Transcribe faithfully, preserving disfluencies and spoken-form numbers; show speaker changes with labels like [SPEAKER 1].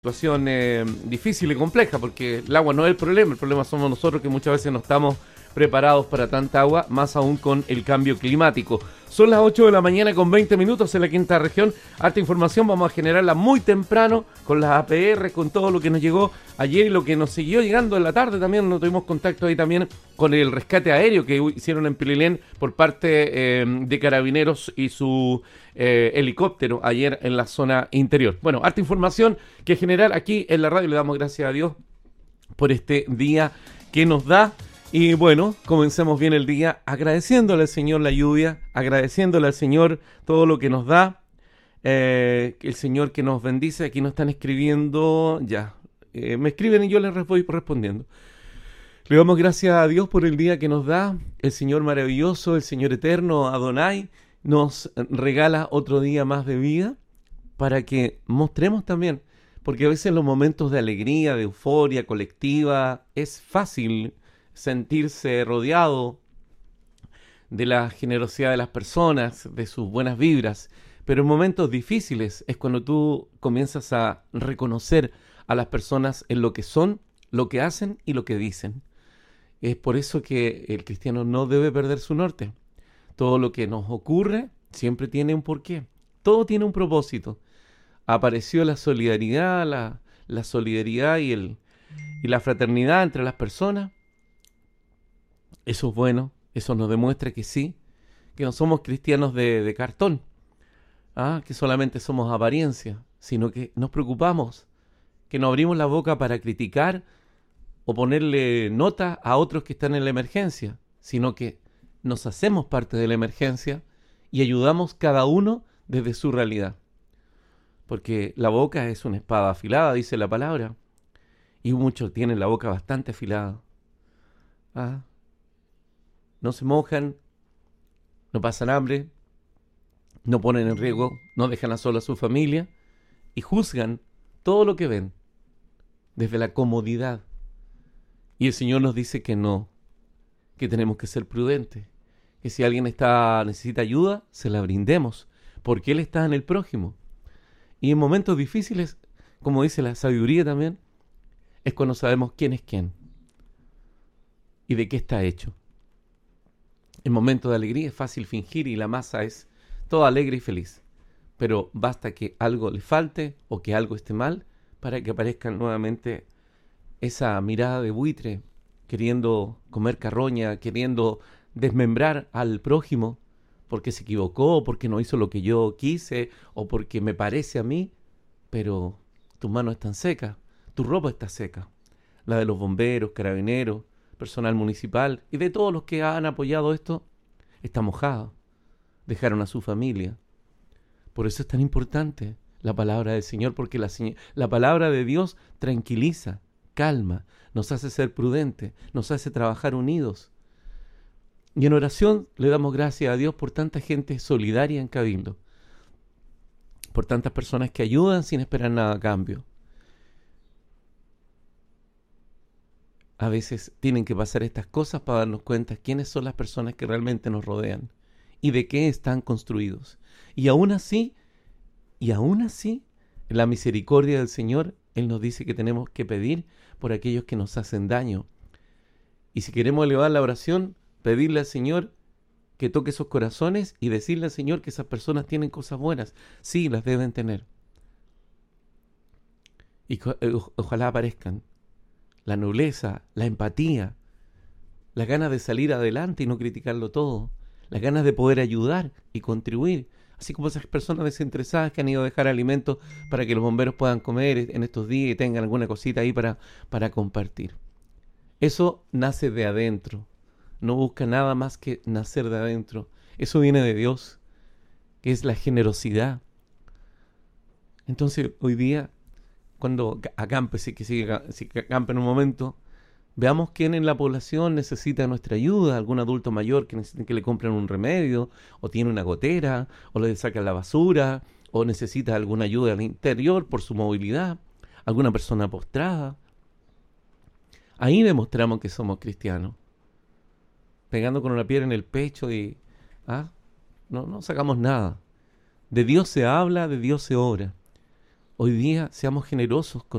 [SPEAKER 1] Situación eh, difícil y compleja, porque el agua no es el problema, el problema somos nosotros que muchas veces no estamos preparados para tanta agua, más aún con el cambio climático. Son las ocho de la mañana con veinte minutos en la quinta región. Harta información vamos a generarla muy temprano con las A P R, con todo lo que nos llegó ayer y lo que nos siguió llegando en la tarde. También nos tuvimos contacto ahí también con el rescate aéreo que hicieron en Pililén por parte eh, de Carabineros y su eh, helicóptero ayer en la zona interior. Bueno, harta información que generar aquí en la radio. Le damos gracias a Dios por este día que nos da. Y bueno, comencemos bien el día agradeciéndole al Señor la lluvia, agradeciéndole al Señor todo lo que nos da, eh, el Señor que nos bendice. Aquí nos están escribiendo, ya, eh, me escriben y yo les voy respondiendo. Le damos gracias a Dios por el día que nos da, el Señor maravilloso, el Señor eterno, Adonai, nos regala otro día más de vida para que mostremos también, porque a veces en los momentos de alegría, de euforia colectiva, es fácil sentirse rodeado de la generosidad de las personas, de sus buenas vibras, pero en momentos difíciles es cuando tú comienzas a reconocer a las personas en lo que son, lo que hacen y lo que dicen. Es por eso que el cristiano no debe perder su norte. Todo lo que nos ocurre siempre tiene un porqué, todo tiene un propósito. Apareció la solidaridad, la, la solidaridad y, el, y la fraternidad entre las personas. Eso es bueno, eso nos demuestra que sí, que no somos cristianos de, de cartón, ¿ah? Que solamente somos apariencia, sino que nos preocupamos, que no abrimos la boca para criticar o ponerle nota a otros que están en la emergencia, sino que nos hacemos parte de la emergencia y ayudamos cada uno desde su realidad. Porque la boca es una espada afilada, dice la palabra, y muchos tienen la boca bastante afilada. ¿Ah? No se mojan, no pasan hambre, no ponen en riesgo, no dejan a sola a su familia y juzgan todo lo que ven desde la comodidad. Y el Señor nos dice que no, que tenemos que ser prudentes, que si alguien está necesita ayuda, se la brindemos, porque Él está en el prójimo. Y en momentos difíciles, como dice la sabiduría también, es cuando sabemos quién es quién y de qué está hecho. En momentos de alegría es fácil fingir y la masa es toda alegre y feliz. Pero basta que algo le falte o que algo esté mal para que aparezca nuevamente esa mirada de buitre, queriendo comer carroña, queriendo desmembrar al prójimo porque se equivocó, porque no hizo lo que yo quise o porque me parece a mí, pero tus manos están secas, tu ropa está seca, la de los bomberos, carabineros, personal municipal y de todos los que han apoyado esto, está mojado. Dejaron a su familia. Por eso es tan importante la palabra del Señor, porque la, la palabra de Dios tranquiliza, calma, nos hace ser prudentes, nos hace trabajar unidos. Y en oración le damos gracias a Dios por tanta gente solidaria en Cabildo, por tantas personas que ayudan sin esperar nada a cambio. A veces tienen que pasar estas cosas para darnos cuenta quiénes son las personas que realmente nos rodean y de qué están construidos. Y aún así, y aún así, en la misericordia del Señor, Él nos dice que tenemos que pedir por aquellos que nos hacen daño. Y si queremos elevar la oración, pedirle al Señor que toque esos corazones y decirle al Señor que esas personas tienen cosas buenas. Sí, las deben tener. Y o- ojalá aparezcan. La nobleza, la empatía, las ganas de salir adelante y no criticarlo todo, las ganas de poder ayudar y contribuir, así como esas personas desinteresadas que han ido a dejar alimentos para que los bomberos puedan comer en estos días y tengan alguna cosita ahí para, para compartir. Eso nace de adentro, no busca nada más que nacer de adentro. Eso viene de Dios, que es la generosidad. Entonces, hoy día, cuando acampe, si que sigue, si que acampe en un momento, veamos quién en la población necesita nuestra ayuda, algún adulto mayor que necesita que le compren un remedio, o tiene una gotera, o le sacan la basura, o necesita alguna ayuda al interior por su movilidad, alguna persona postrada. Ahí demostramos que somos cristianos, pegando con una piedra en el pecho y ¿ah? no, no sacamos nada. De Dios se habla, de Dios se obra. hoy día seamos generosos con